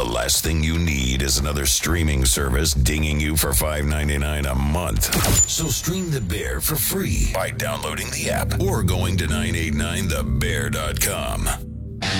last thing you need is another streaming service dinging you for $5.99 a month. So stream The Bear for free by downloading the app or going to 989thebear.com.